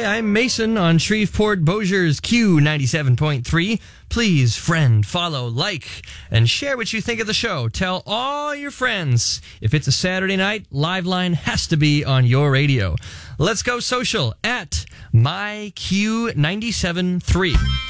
I'm Mason on Shreveport Bossier's Q97.3. Please friend, follow, like, and share what you think of the show. Tell all your friends. If it's a Saturday night, Liveline has to be on your radio. Let's go social at MyQ973.